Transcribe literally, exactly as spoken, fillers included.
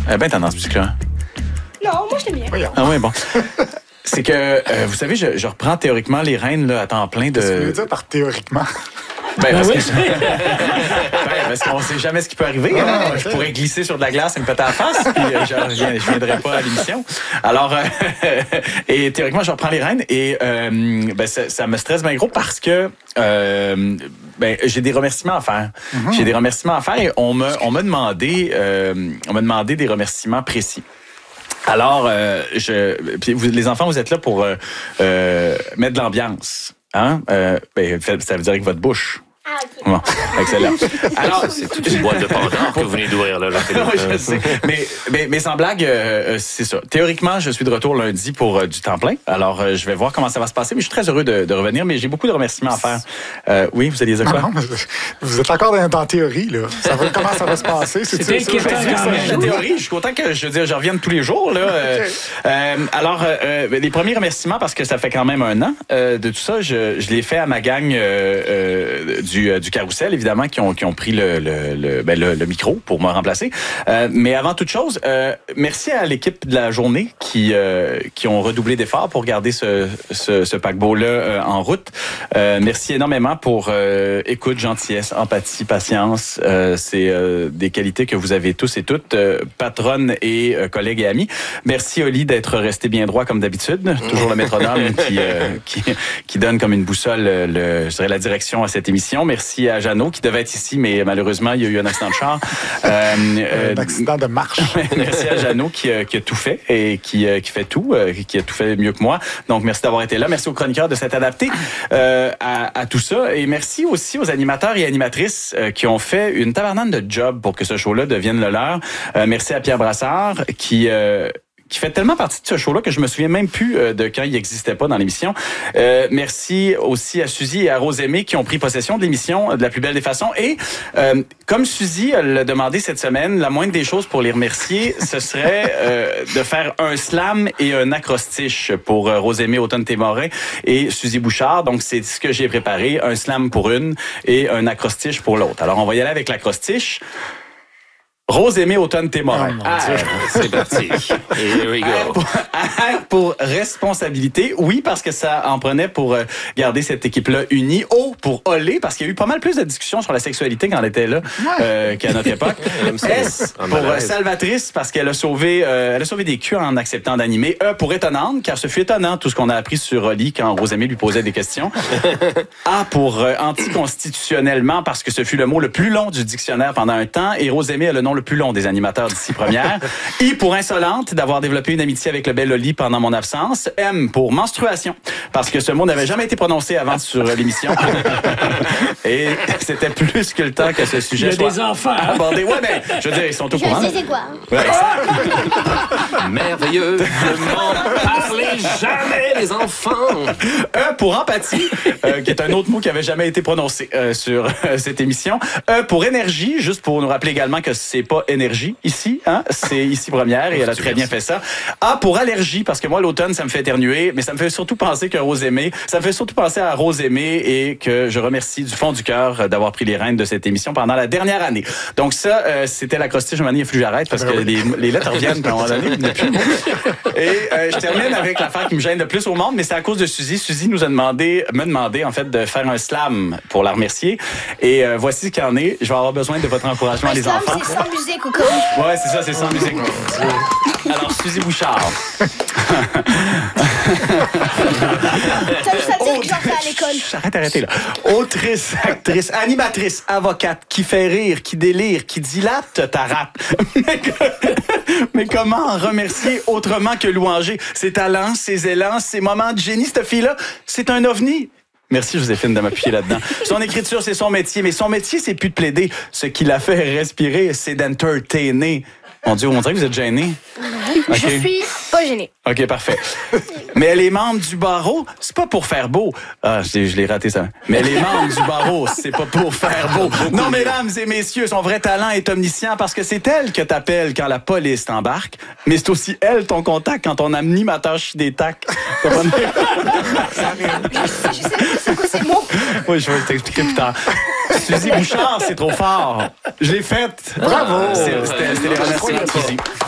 Euh, ben, t'as dans ce musique-là. Non, moi, je t'aime bien. Ah oui, bon. C'est que, euh, vous savez, je, je reprends théoriquement les rênes là, à temps plein de... Qu'est-ce que tu veux dire par théoriquement? Ben, parce, oui. que... ben, parce qu'on sait jamais ce qui peut arriver. Ah, Hein? okay. Je pourrais glisser sur de la glace et me péter à la face, puis euh, je ne viendrai pas à l'émission. Alors, euh, et théoriquement, je reprends les rênes et euh, ben, ça, ça me stresse bien gros parce que euh, ben, j'ai des remerciements à faire. Mm-hmm. J'ai des remerciements à faire et on m'a on m'a demandé, euh, on m'a demandé des remerciements précis. Alors, euh, je, puis vous, les enfants, vous êtes là pour euh, euh, mettre de l'ambiance. Hein? Euh, ben, ça veut dire avec votre bouche. Ah, OK. Bon, excellent. Alors, C'est toute une boîte de Pandore que vous venez d'ouvrir, là. là. oui, je sais. Mais, mais, mais sans blague, euh, c'est ça. Théoriquement, je suis de retour lundi pour euh, du temps plein. Alors, euh, je vais voir comment ça va se passer. Mais je suis très heureux de, de revenir. Mais j'ai beaucoup de remerciements à faire. Euh, oui, vous alliez dire quoi? Non, non, vous êtes encore dans, dans la théorie, là. Ça va, comment ça va se passer? C'est ça, inquiétant, ça, quand ça, même. La théorie, je suis content que je veux dire, je revienne tous les jours. Là. Euh, Okay. euh, alors, euh, les premiers remerciements, parce que ça fait quand même un an euh, de tout ça, je, je l'ai fait à ma gang euh, euh, du, euh, du Carrousel, évidemment, qui ont, qui ont pris le, le, le, ben, le, le micro pour me remplacer. Euh, mais avant toute chose, euh, merci à l'équipe de la journée qui, euh, qui ont redoublé d'efforts pour garder ce, ce, ce paquebot-là euh, en route. Euh, merci énormément pour euh, écoute, gentillesse, empathie, patience. Euh, c'est euh, des qualités que vous avez tous et toutes, euh, patronnes et euh, collègues et amis. Merci, Oli, d'être resté bien droit comme d'habitude. Toujours le métronome qui, euh, qui, qui donne comme une boussole le, je dirais, la direction à cette émission. Merci à Jeannot, qui devait être ici, mais malheureusement, il y a eu un accident de char. Euh, euh, Un accident de marche. merci à Jeannot qui, euh, qui a tout fait et qui, euh, qui fait tout, euh, qui a tout fait mieux que moi. Donc, merci d'avoir été là. Merci aux chroniqueurs de s'être adaptés euh, à, à tout ça. Et merci aussi aux animateurs et animatrices euh, qui ont fait une tabarnane de job pour que ce show-là devienne le leur. Euh, merci à Pierre Brassard qui... Euh, qui fait tellement partie de ce show-là que je me souviens même plus euh, de quand il n'existait pas dans l'émission. Euh, merci aussi à Suzy et à Rosemée qui ont pris possession de l'émission de la plus belle des façons. Et euh, comme Suzy l'a demandé cette semaine, la moindre des choses pour les remercier, ce serait euh, de faire un slam et un acrostiche pour euh, Rosemée Automne-Témorin et Suzy Bouchard. Donc, c'est ce que j'ai préparé. Un slam pour une et un acrostiche pour l'autre. Alors, on va y aller avec l'acrostiche. Rosemée Automne-Témorin. Oh, Ah, C'est parti. Here we R go. pour, R pour responsabilité. Oui, parce que ça en prenait pour euh, garder cette équipe-là unie. O pour olé, parce qu'il y a eu pas mal plus de discussions sur la sexualité quand elle était là euh, qu'à notre époque. S Un pour euh, malaise. salvatrice, parce qu'elle a sauvé euh, elle a sauvé des culs en acceptant d'animer. E pour étonnante, car ce fut étonnant tout ce qu'on a appris sur Oli quand Rosemée lui posait des questions. A pour euh, anticonstitutionnellement, parce que ce fut le mot le plus long du dictionnaire pendant un temps. Et Rosemée a le nom le plus long des animateurs d'ici première. I pour insolente, d'avoir développé une amitié avec le bel Oli pendant mon absence. M pour menstruation, parce que ce mot n'avait jamais été prononcé avant sur l'émission. Et c'était plus que le temps que ce sujet Il y a soit des enfants. hein? abordé. Ouais, ben, je veux dire, ils sont au Je courant. sais c'est quoi. Ouais, exact. Merveilleux. Ne m'en parlez jamais, les enfants. E pour empathie, euh, qui est un autre mot qui avait jamais été prononcé euh, sur euh, cette émission. E pour énergie, juste pour nous rappeler également que c'est pas énergie ici, hein, c'est ici première et elle a très bien fait ça. A pour allergie, parce que moi l'automne ça me fait éternuer, mais ça me fait surtout penser que Rosemée, ça me fait surtout penser à Rosemée et que je remercie du fond du cœur euh, d'avoir pris les rênes de cette émission pendant la dernière année. Donc ça, euh, c'était l'acrostiche. Je m'en ai, il faut que j'arrête parce que les, les lettres reviennent à un moment donné. Depuis. Et euh, je termine avec l'affaire qui me gêne le plus au monde, mais c'est à cause de Suzy. Suzy nous a demandé, me demandé en fait de faire un slam pour la remercier. Et euh, voici ce qu'il en est. Je vais avoir besoin de votre encouragement, Un les slam, enfants. c'est sans musique ou comme. Ouais, c'est ça, c'est sans musique. Alors, Suzy Bouchard. Ça juste à dire que j'en fais à l'école. Arrête, arrêtez là. Autrice, actrice, animatrice, avocate, qui fait rire, qui délire, qui dilate ta rate. Mais, que- mais comment en remercier autrement que louanger ses talents, ses élans, ses moments de génie, cette fille-là? C'est un ovni. Merci Joséphine de m'appuyer là-dedans. Son écriture, c'est son métier, mais son métier, c'est plus de plaider. Ce qui la fait respirer, c'est d'entertainer. Mon Dieu, on dirait que vous êtes gênés. Je suis pas gênée. OK, parfait. Mais elle est membre du barreau, c'est pas pour faire beau. Ah, je l'ai- je l'ai raté ça. Mais elle est membre du barreau, c'est pas pour faire beau. Non, mesdames et messieurs, son vrai talent est omniscient parce que c'est elle que t'appelles quand la police t'embarque, mais c'est aussi elle ton contact quand ton animateur chie des tacs. Comprenez? Je sais pas c'est quoi ces mots. Oui, je vais t'expliquer plus tard. Suzy Bouchard, c'est trop fort. Je l'ai faite. Bravo! C'était c'était les remerciements de Suzy.